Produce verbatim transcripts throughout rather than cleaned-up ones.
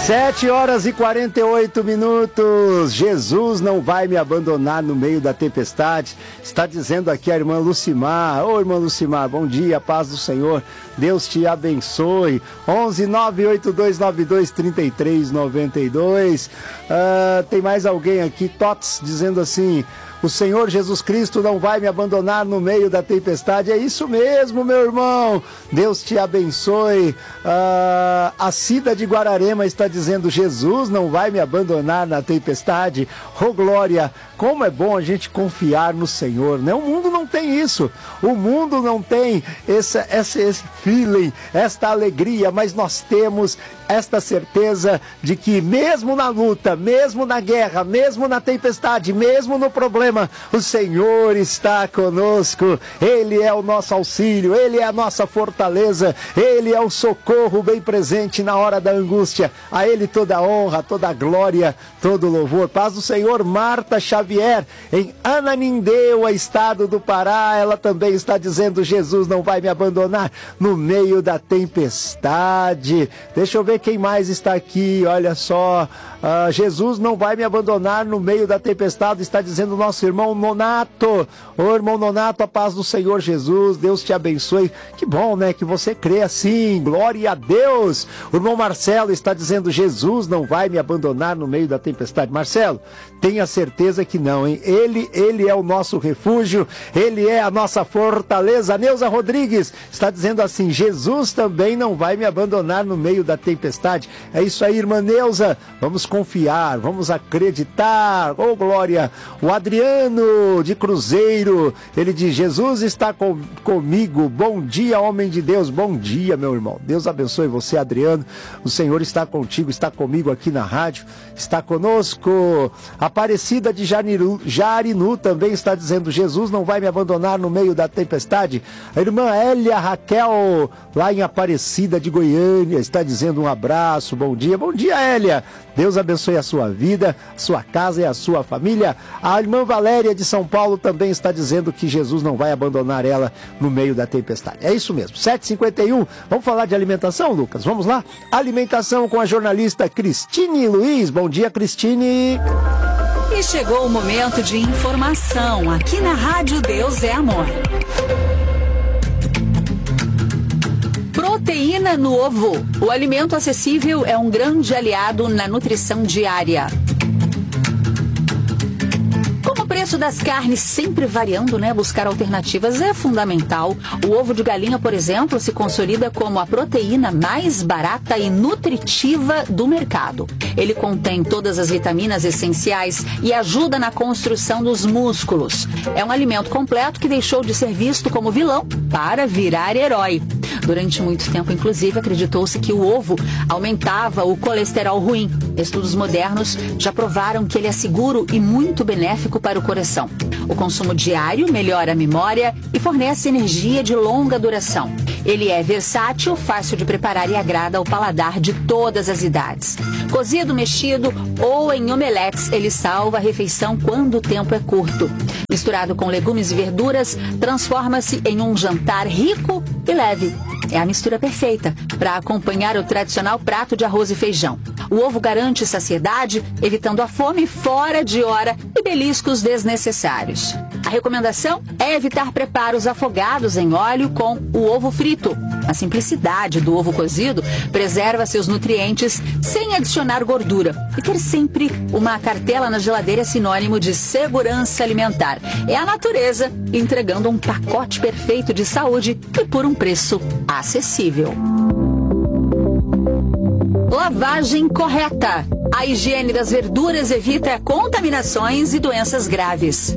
Sete horas e quarenta e oito minutos. Jesus não vai me abandonar no meio da tempestade. Está dizendo aqui a irmã Lucimar. Ô, irmã Lucimar, bom dia, paz do Senhor. Deus te abençoe. onze nove oito dois nove dois três três nove dois. Uh, tem mais alguém aqui, Tots, dizendo assim: o Senhor Jesus Cristo não vai me abandonar no meio da tempestade. É isso mesmo, meu irmão. Deus te abençoe. Uh, a Cida de Guararema está dizendo: Jesus não vai me abandonar na tempestade. Oh, glória! Como é bom a gente confiar no Senhor, né? O mundo não tem isso. O mundo não tem esse, esse, esse feeling, esta alegria, mas nós temos esta certeza de que mesmo na luta, mesmo na guerra, mesmo na tempestade, mesmo no problema, o Senhor está conosco. Ele é o nosso auxílio, Ele é a nossa fortaleza, Ele é o socorro bem presente na hora da angústia. A Ele toda a honra, toda a glória, todo o louvor. Paz do Senhor. Marta Xavier, em Ananindeua, estado do Pará, ela também está dizendo: Jesus não vai me abandonar no meio da tempestade. Deixa eu ver quem mais está aqui. Olha só, uh, Jesus não vai me abandonar no meio da tempestade, está dizendo o nosso irmão Nonato. Ô irmão Nonato, a paz do Senhor Jesus, Deus te abençoe. Que bom, né, que você crê assim, glória a Deus. O irmão Marcelo está dizendo: Jesus não vai me abandonar no meio da tempestade. Marcelo, tenha certeza que não, hein? Ele, ele é o nosso refúgio, Ele é a nossa fortaleza. Neuza Rodrigues está dizendo assim: Jesus também não vai me abandonar no meio da tempestade. É isso aí, irmã Neuza, vamos confiar, vamos acreditar. Oh, glória! O Adriano de Cruzeiro, ele diz: Jesus está com, comigo. Bom dia, homem de Deus. Bom dia, meu irmão. Deus abençoe você, Adriano. O Senhor está contigo, está comigo aqui na rádio, está conosco. Aparecida de Jarinu, Jarinu também está dizendo: Jesus não vai me abandonar no meio da tempestade. A irmã Hélia Raquel, lá em Aparecida de Goiânia, está dizendo um abraço, bom dia. Bom dia, Hélia. Deus abençoe a sua vida, a sua casa e a sua família. A irmã Valéria de São Paulo também está dizendo que Jesus não vai abandonar ela no meio da tempestade. É isso mesmo. sete e cinquenta e um. Vamos falar de alimentação, Lucas? Vamos lá? Alimentação com a jornalista Cristine Luiz. Bom dia, Cristine. E chegou o momento de informação aqui na Rádio Deus é Amor. Proteína no ovo. O alimento acessível é um grande aliado na nutrição diária. Como o preço das carnes sempre variando, né? Buscar alternativas é fundamental. O ovo de galinha, por exemplo, se consolida como a proteína mais barata e nutritiva do mercado. Ele contém todas as vitaminas essenciais e ajuda na construção dos músculos. É um alimento completo que deixou de ser visto como vilão para virar herói. Durante muito tempo, inclusive, acreditou-se que o ovo aumentava o colesterol ruim. Estudos modernos já provaram que ele é seguro e muito benéfico para o coração. O consumo diário melhora a memória e fornece energia de longa duração. Ele é versátil, fácil de preparar e agrada ao paladar de todas as idades. Cozido, mexido ou em omeletes, ele salva a refeição quando o tempo é curto. Misturado com legumes e verduras, transforma-se em um jantar rico e leve. É a mistura perfeita para acompanhar o tradicional prato de arroz e feijão. O ovo garante saciedade, evitando a fome fora de hora e beliscos desnecessários. A recomendação é evitar preparos afogados em óleo com o ovo frito. A simplicidade do ovo cozido preserva seus nutrientes sem adicionar gordura. E ter sempre uma cartela na geladeira é sinônimo de segurança alimentar. É a natureza entregando um pacote perfeito de saúde e por um preço acessível. Lavagem correta. A higiene das verduras evita contaminações e doenças graves.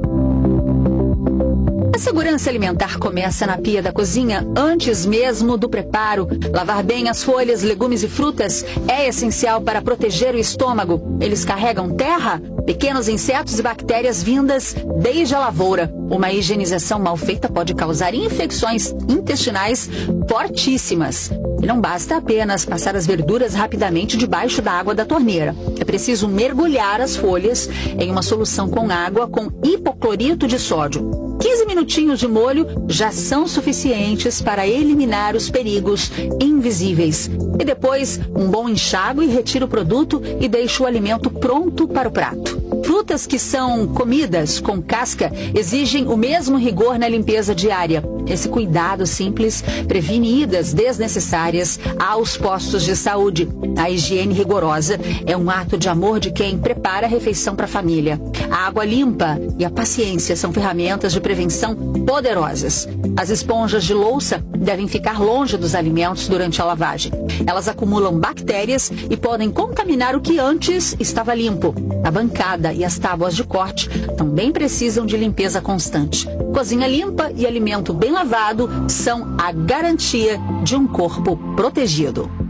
A segurança alimentar começa na pia da cozinha antes mesmo do preparo. Lavar bem as folhas, legumes e frutas é essencial para proteger o estômago. Eles carregam terra, pequenos insetos e bactérias vindas desde a lavoura. Uma higienização mal feita pode causar infecções intestinais fortíssimas. E não basta apenas passar as verduras rapidamente debaixo da água da torneira. É preciso mergulhar as folhas em uma solução com água com hipoclorito de sódio. quinze minutinhos de molho já são suficientes para eliminar os perigos invisíveis. E depois, um bom enxágue, retira o produto e deixa o alimento pronto para o prato. Frutas que são comidas com casca exigem o mesmo rigor na limpeza diária. Esse cuidado simples previne idas desnecessárias aos postos de saúde. A higiene rigorosa é um ato de amor de quem prepara a refeição para a família. A água limpa e a paciência são ferramentas de prevenção poderosas. As esponjas de louça devem ficar longe dos alimentos durante a lavagem. Elas acumulam bactérias e podem contaminar o que antes estava limpo. A bancada e as tábuas de corte também precisam de limpeza constante. Cozinha limpa e alimento bem lavado são a garantia de um corpo protegido.